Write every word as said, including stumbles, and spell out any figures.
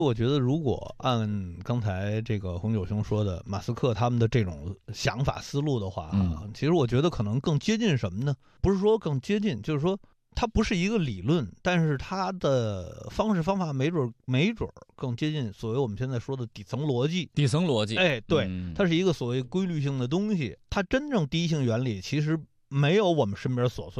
我觉得如果按刚才这个红九兄说的马斯克他们的这种想法思路的话啊， 嗯、 其实我觉得可能更接近什么呢？不是说更接近，就是说它不是一个理论，但是它的方式方法没准没准更接近所谓我们现在说的底层逻辑。 底层逻辑， 哎，对， 嗯、 它是一个所谓规律性的东西，它真正第一性原理其实没有我们身边所